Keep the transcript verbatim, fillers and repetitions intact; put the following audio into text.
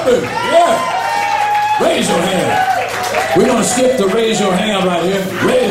Hubbard. Yeah. Raise your hand. We're going to skip the raise your hand right here. Raise